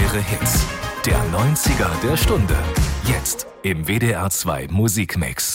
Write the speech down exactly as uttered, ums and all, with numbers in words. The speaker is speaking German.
legendäre Hits. Der neunziger der Stunde. Jetzt im W D R zwei Musikmix.